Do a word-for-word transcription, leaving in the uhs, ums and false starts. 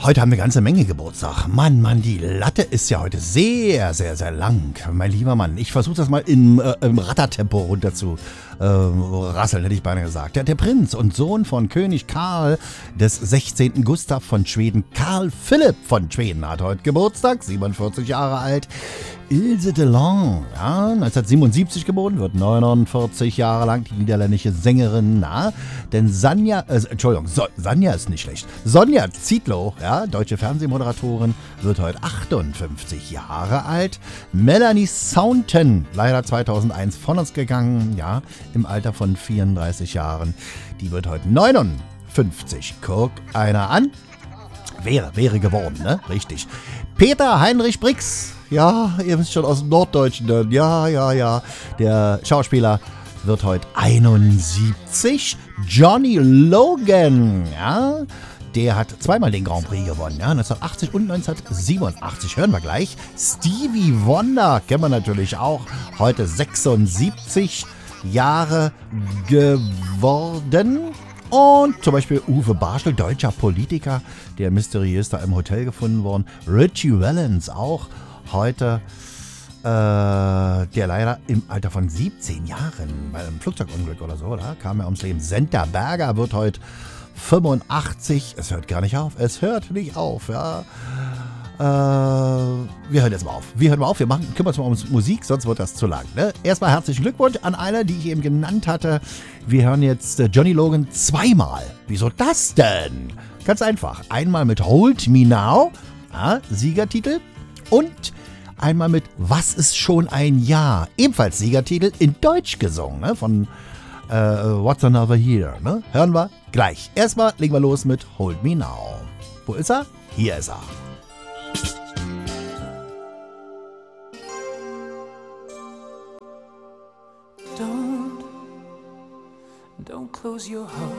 Heute haben wir eine ganze Menge Geburtstag. Mann, Mann, die Latte ist ja heute sehr, sehr, sehr lang. Mein lieber Mann, ich versuche das mal im, äh, im Rattertempo runter zu äh, rasseln, hätte ich beinahe gesagt. Der, der Prinz und Sohn von König Karl des sechzehnten. Gustav von Schweden, Karl Philipp von Schweden, hat heute Geburtstag, siebenundvierzig Jahre alt. Ilse Delon, ja, neunzehnhundertsiebenundsiebzig geboren, wird neunundvierzig Jahre lang, die niederländische Sängerin, na, denn Sanja, äh, Entschuldigung, so, Sanja ist nicht schlecht. Sonja Zietlow, ja, deutsche Fernsehmoderatorin, wird heute achtundfünfzig Jahre alt. Melanie Saunton, leider zweitausendeins von uns gegangen, ja, im Alter von vierunddreißig Jahren, die wird heute neunundfünfzig. Guck einer an. Wäre, wäre geworden, ne? Richtig. Peter Heinrich Brix, ja, ihr wisst schon aus dem Norddeutschen, ne? ja, ja, ja, der Schauspieler wird heute einundsiebzig. Johnny Logan, ja, der hat zweimal den Grand Prix gewonnen, ja, neunzehnhundertachtzig und neunzehnhundertsiebenundachtzig, hören wir gleich. Stevie Wonder, kennen wir natürlich auch, heute sechsundsiebzig Jahre geworden. Und zum Beispiel Uwe Barschel, deutscher Politiker, der mysteriös da im Hotel gefunden worden. Richie Valens auch heute, äh, der leider im Alter von siebzehn Jahren bei einem Flugzeugunglück oder so, da kam er ums Leben. Senta Berger wird heute fünfundachtzig. Es hört gar nicht auf, es hört nicht auf, ja. Äh, wir hören jetzt mal auf. Wir hören mal auf, wir machen, kümmern uns mal um Musik, sonst wird das zu lang. Ne? Erstmal herzlichen Glückwunsch an alle, die ich eben genannt hatte. Wir hören jetzt Johnny Logan zweimal. Wieso das denn? Ganz einfach. Einmal mit Hold Me Now, ja, Siegertitel, und einmal mit Was ist schon ein Jahr? Ebenfalls Siegertitel in Deutsch gesungen, ne? Von äh, What's Another Year. Ne? Hören wir gleich. Erstmal legen wir los mit Hold Me Now. Wo ist er? Hier ist er. Don't close your heart.